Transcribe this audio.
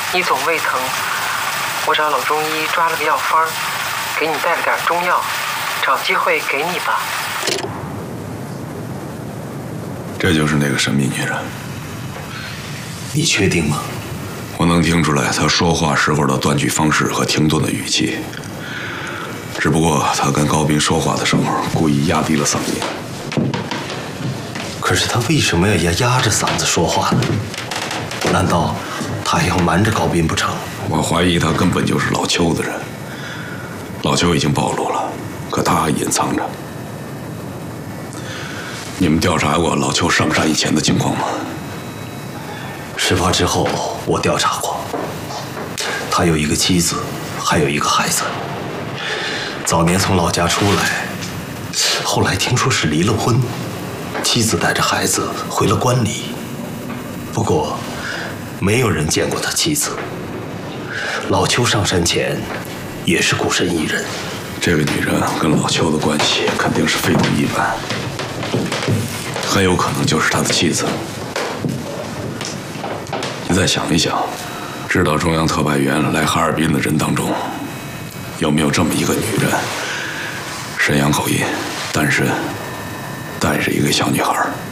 你总胃疼，我找老中医抓了个药方，给你带了点中药，找机会给你吧。 这就是那个神秘女人。 你确定吗？ 我能听出来她说话时候的断句方式和停顿的语气。只不过她跟高斌说话的时候，故意压低了嗓音。 可是她为什么要压着嗓子说话呢？难道她还要瞒着高斌不成？ 我怀疑她根本就是老邱的人。老邱已经暴露了，可他还隐藏着。你们调查过老邱上山以前的情况吗？ 事发之后，我调查过。他有一个妻子，还有一个孩子。早年从老家出来，后来听说是离了婚，妻子带着孩子回了关里。不过，没有人见过他妻子。老邱上山前，也是孤身一人。 这个女人跟老邱的关系肯定是非同一般，很有可能就是他的妻子。你再想一想，知道中央特派员来哈尔滨的人当中，有没有这么一个女人？沈阳口音，单身，带着一个小女孩。